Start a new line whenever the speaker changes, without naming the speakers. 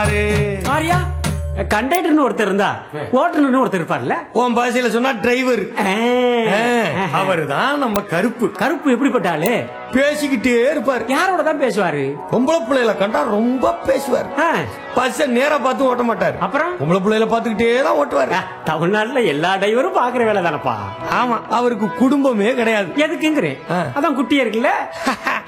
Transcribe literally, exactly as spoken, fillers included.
யாரு?
ஆரியா கண்டக்டர்னு ஒருத்தர் இருந்தா ஓட்டுநர்னு ஒருத்தர் இருப்பார்ல.
உன் பாஷையில சொன்னா டிரைவர். அவரு தான் நம்ம கருப்பு.
கருப்பு எப்படிப்பட்ட ஆளு?
பேசிக்கிட்டே இருப்பாரு.
யாரோட தான் பேசுவாரு?
பொம்பளை பிள்ளைல கண்டா ரொம்ப பேசுவார். பஸ்ஸ நேரா பார்த்து ஓட்ட மாட்டாரு.
அப்புறம்
பொம்பளை பிள்ளைல பாத்துக்கிட்டே தான் ஓட்டுவாரு.
தமிழ்நாட்டுல எல்லா டிரைவரும் பாக்குற வேலை தானப்பா.
ஆமா, அவருக்கு குடும்பமே கிடையாது.
எதுக்குங்கிறேன், அதான் குட்டியா இருக்குல்ல.